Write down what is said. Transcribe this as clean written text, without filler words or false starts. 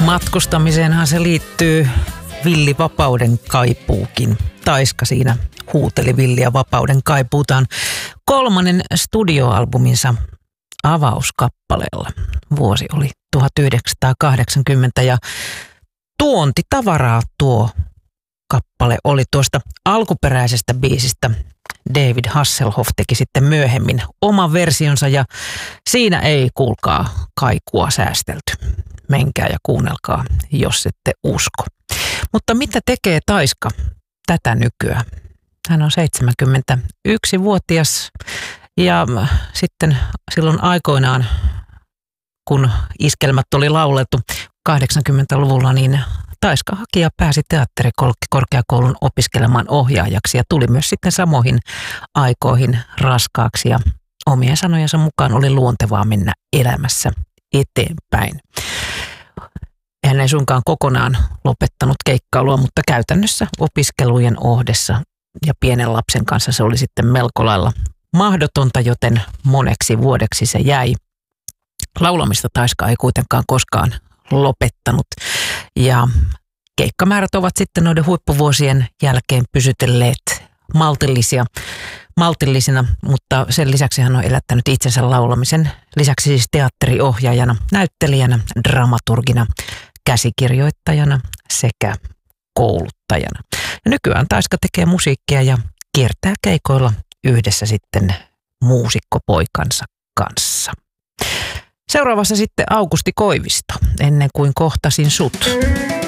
Matkustamiseenhan se liittyy villi vapauden kaipuukin. Taiska siinä huuteli villiä vapauden kaipuutaan 3. studioalbuminsa avauskappaleella. Vuosi oli 1980 ja tuontitavaraa tuo kappale oli tuosta alkuperäisestä biisistä. David Hasselhoff teki sitten myöhemmin oman versionsa ja siinä ei kuulkaa kaikua säästelty. Menkää ja kuunnelkaa, jos ette usko. Mutta mitä tekee Taiska tätä nykyään? Hän on 71-vuotias ja sitten silloin aikoinaan, kun iskelmät oli laulettu 80-luvulla, niin Taiska hakija pääsi teatterikorkeakoulun opiskelemaan ohjaajaksi ja tuli myös sitten samoihin aikoihin raskaaksi ja omien sanojensa mukaan oli luontevaa mennä elämässä eteenpäin. Hän ei suinkaan kokonaan lopettanut keikkailua, mutta käytännössä opiskelujen ohdessa ja pienen lapsen kanssa se oli sitten melko lailla mahdotonta, joten moneksi vuodeksi se jäi. Laulamista Taiska ei kuitenkaan koskaan lopettanut ja keikkamäärät ovat sitten noiden huippuvuosien jälkeen pysytelleet maltillisina, mutta sen lisäksi hän on elättänyt itsensä laulamisen lisäksi siis teatteriohjaajana, näyttelijänä, dramaturgina, käsikirjoittajana sekä kouluttajana. Ja nykyään Taiska tekee musiikkia ja kiertää keikoilla yhdessä sitten muusikkopoikansa kanssa. Seuraavassa sitten Aukusti Koivisto, Ennen kuin kohtasin sut.